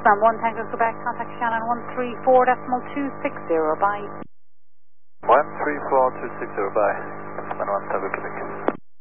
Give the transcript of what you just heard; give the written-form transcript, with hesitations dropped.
From 1 Tango Quebec, contact Shannon 134.260, bye. 134.260, bye. From 1 Tango Quebec.